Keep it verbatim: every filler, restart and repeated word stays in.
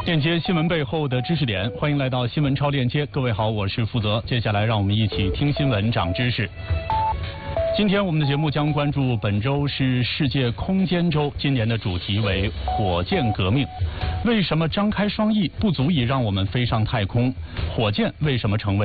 链接新闻背后的知识点，欢迎来到新闻超链接。各位好，我是负责。接下来让我们一起听新闻长知识。今天我们的节目将关注本周是世界空间周，今年的主题为火箭革命。为什么张开双翼不足以让我们飞上太空？火箭为什么成为